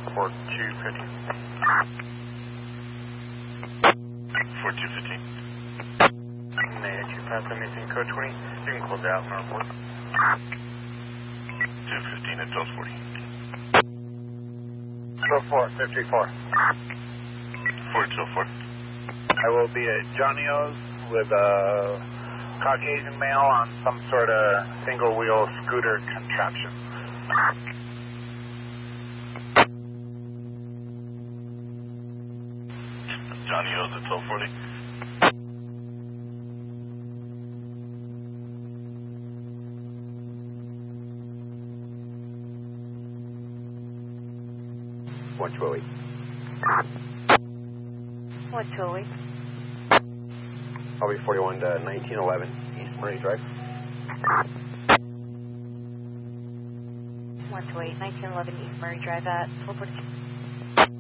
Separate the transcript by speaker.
Speaker 1: 4250. 4250. Negative, pass anything code 20. You can close out and report. 215 at 1240. 54. 4204. I will be at Johnny O's with a Caucasian male on some sort of single wheel scooter contraption. Johnny O's at 1240.
Speaker 2: One 208.
Speaker 3: 128.
Speaker 2: I'll be 41 to 1911 East Murray Drive.
Speaker 3: 128, 1911 East Murray Drive at 1242.